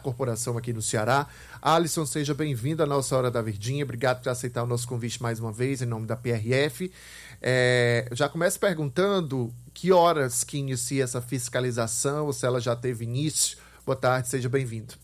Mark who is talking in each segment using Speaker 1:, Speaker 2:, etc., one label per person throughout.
Speaker 1: corporação aqui no Ceará. Alisson, seja bem-vindo à nossa Hora da Verdinha. Obrigado por aceitar o nosso convite mais uma vez, em nome da PRF. Já começo perguntando que horas que inicia essa fiscalização, ou se ela já teve início. Boa tarde, seja bem-vindo.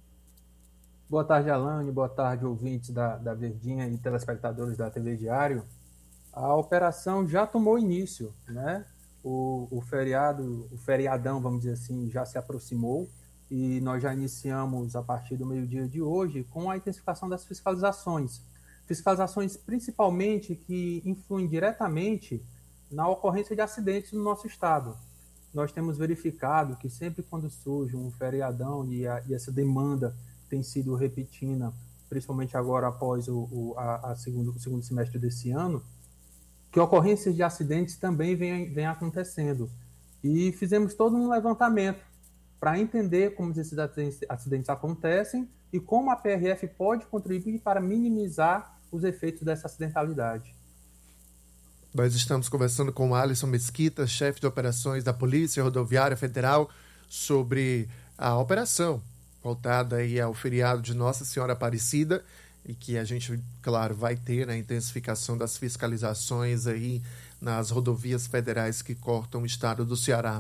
Speaker 2: Boa tarde, Alane. Boa tarde, ouvintes da Verdinha e telespectadores da TV Diário. A operação já tomou início, né? O feriadão, vamos dizer assim, já se aproximou e nós já iniciamos a partir do meio-dia de hoje com a intensificação das fiscalizações. Fiscalizações principalmente que influem diretamente na ocorrência de acidentes no nosso estado. Nós temos verificado que sempre quando surge um feriadão e essa demanda tem sido repetida, principalmente agora após o segundo semestre desse ano, que ocorrências de acidentes também vêm acontecendo. E fizemos todo um levantamento para entender como esses acidentes acontecem e como a PRF pode contribuir para minimizar os efeitos dessa acidentalidade.
Speaker 1: Nós estamos conversando com o Alisson Mesquita, chefe de operações da Polícia Rodoviária Federal, sobre a operação voltada aí ao feriado de Nossa Senhora Aparecida, e que a gente, claro, vai ter a intensificação das fiscalizações aí nas rodovias federais que cortam o estado do Ceará.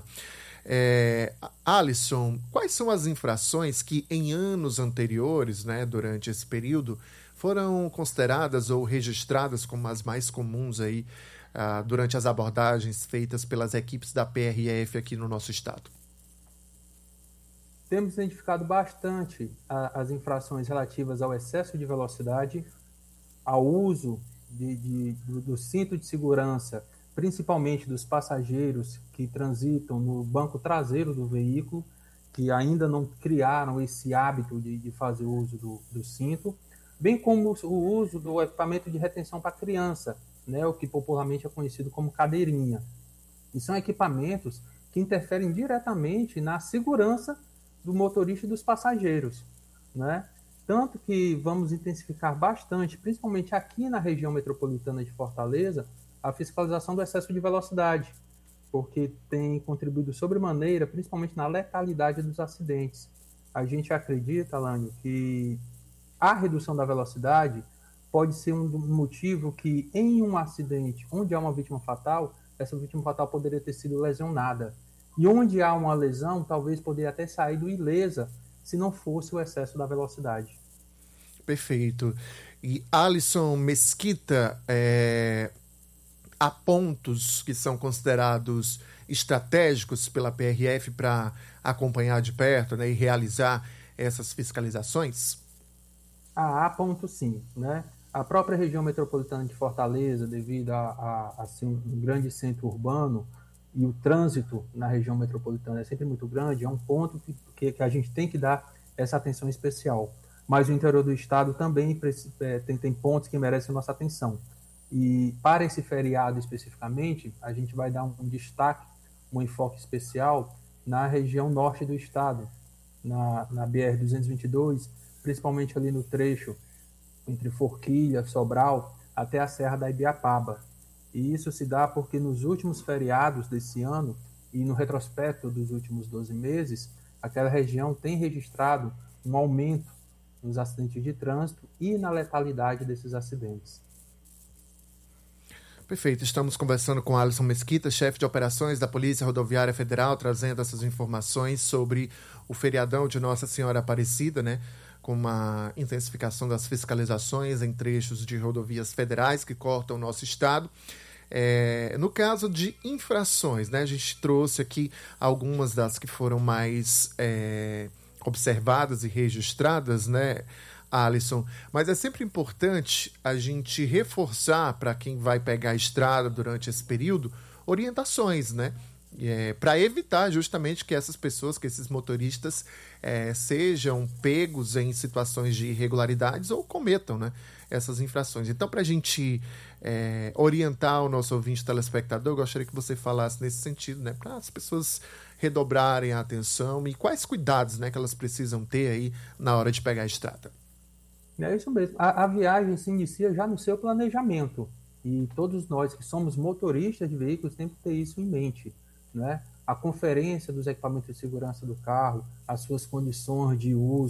Speaker 1: Alisson, quais são as infrações que em anos anteriores, né, durante esse período, foram consideradas ou registradas como as mais comuns aí durante as abordagens feitas pelas equipes da PRF aqui no nosso estado?
Speaker 2: Temos identificado bastante as infrações relativas ao excesso de velocidade, ao uso do cinto de segurança, principalmente dos passageiros que transitam no banco traseiro do veículo, que ainda não criaram esse hábito de fazer uso do cinto, bem como o uso do equipamento de retenção para criança, né, o que popularmente é conhecido como cadeirinha. E são equipamentos que interferem diretamente na segurança do motorista e dos passageiros, né? Tanto que vamos intensificar bastante, principalmente aqui na região metropolitana de Fortaleza, a fiscalização do excesso de velocidade, porque tem contribuído sobremaneira, principalmente na letalidade dos acidentes. A gente acredita, Alane, que a redução da velocidade pode ser um motivo que, em um acidente onde há uma vítima fatal, essa vítima fatal poderia ter sido lesionada. E onde há uma lesão, talvez poderia até sair ilesa se não fosse o excesso da velocidade.
Speaker 1: Perfeito. E Alisson Mesquita, há pontos que são considerados estratégicos pela PRF para acompanhar de perto, né, e realizar essas fiscalizações?
Speaker 2: Há pontos sim, né? A própria região metropolitana de Fortaleza, devido a ser um grande centro urbano, e o trânsito na região metropolitana é sempre muito grande, é um ponto que a gente tem que dar essa atenção especial. Mas o interior do estado também tem pontos que merecem nossa atenção. E para esse feriado especificamente, a gente vai dar um destaque, um enfoque especial na região norte do estado, na BR-222, principalmente ali no trecho entre Forquilha, Sobral, até a Serra da Ibiapaba. E isso se dá porque nos últimos feriados desse ano e no retrospecto dos últimos 12 meses, aquela região tem registrado um aumento nos acidentes de trânsito e na letalidade desses acidentes.
Speaker 1: Perfeito, estamos conversando com Alisson Mesquita, chefe de operações da Polícia Rodoviária Federal, trazendo essas informações sobre o feriadão de Nossa Senhora Aparecida, né? Com uma intensificação das fiscalizações em trechos de rodovias federais que cortam o nosso estado. No caso de infrações, né, a gente trouxe aqui algumas das que foram mais observadas e registradas, né, Alisson, mas é sempre importante a gente reforçar para quem vai pegar a estrada durante esse período orientações, né? Para evitar justamente que essas pessoas, que esses motoristas sejam pegos em situações de irregularidades ou cometam, né, essas infrações. Então, para a gente orientar o nosso ouvinte telespectador, eu gostaria que você falasse nesse sentido, né, para as pessoas redobrarem a atenção e quais cuidados, né, que elas precisam ter aí na hora de pegar a estrada.
Speaker 2: É isso mesmo. A viagem se inicia já no seu planejamento. E todos nós que somos motoristas de veículos temos que ter isso em mente, né? A conferência dos equipamentos de segurança do carro, as suas condições de uso,